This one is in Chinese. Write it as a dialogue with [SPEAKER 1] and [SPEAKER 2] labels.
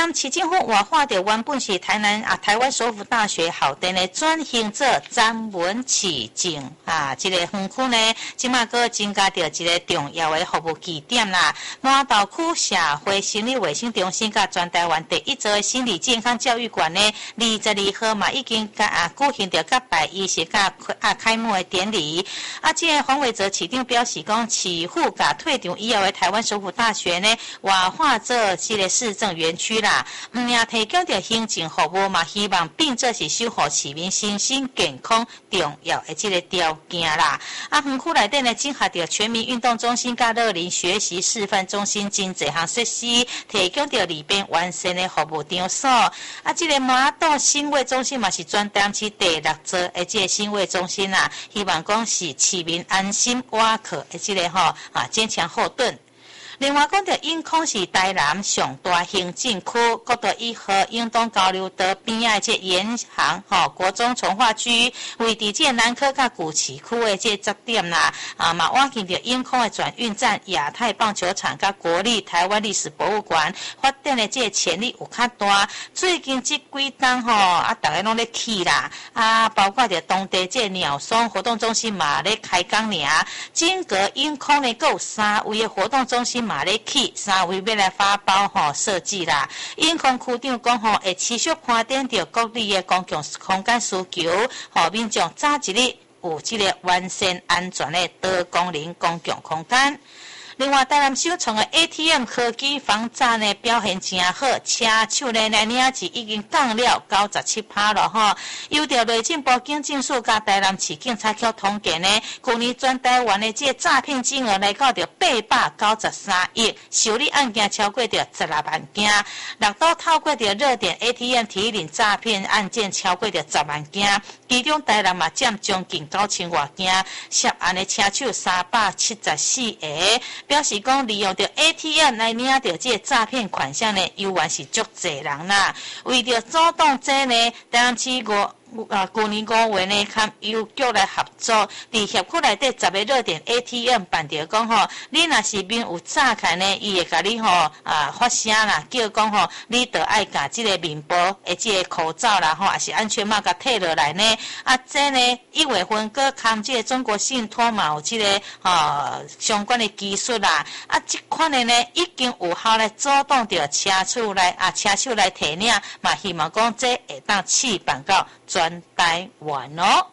[SPEAKER 1] 南市政府活化着原本是台湾首府大学校店呢，转型做展文市政这个园区呢，即马个增加着一个重要的服务据点啦。麻豆区社会心理卫生中心甲全台湾第一座心理健康教育馆呢，22号嘛已经举行着甲拜仪式甲开幕的典礼。这个黄伟哲市长表示讲，市府甲退场以后的台湾首府大学呢，活化做这个市政园区啦，也提供着行政服务嘛，希望并做是守护市民身心健康重要的这个条件啦。园区内底呢，整合着全民运动中心甲乐龄学习示范中心真侪项设施，提供着里边完善的服务场所。这个麻豆新卫中心嘛是全台市第6座的这个新卫中心啦，希望讲是市民安心瓦靠的这个坚强后盾。另外讲到永康是台南上大行政区国道1号永东交流道边仔这沿航国中从化区，位伫这南科甲古崎区的这节点啦，嘛挖起着永康的转运站、亚太棒球场甲国立台湾历史博物馆发展的这潜力有较大。最近这几天大家拢咧去啦，包括着当地这鸟松活动中心嘛咧开工尔，整个永康呢，有3位的活动中心嘛咧去，3位要来发包设计啦。永康区长讲会持续发展着各类的公共空间需求，民众早一日有这个完善安全的多功能公共空间。另外，台南首创的 ATM 科技防诈呢表现真好，车手呢来领钱已经降了97%了由着内政部警政署甲台南市警察局统计呢，去年全台湾的这诈骗金额来到着893亿，受理案件超过着16万件，六都透过着热点 ATM 提领诈骗案件超过着10万件，其中台南嘛占将近9000多件，涉案的车手374个。表示讲，利用着 ATM 来领到这诈骗款项呢，犹原是足侪人啦。为着阻挡这呢，台南市去年5月呢，和邮局来合作，伫辖区内底10个热点 ATM 办着讲你若是面有诈开呢，伊会甲你发声啦，叫讲你得爱甲这个面部的这个口罩啦也是安全帽甲摕落来呢。这呢1月份搁看这个中国信托嘛有这个相关的技术啦，这款的呢已经有效来阻挡着车手来提领，嘛希望讲这会当试办到全台湾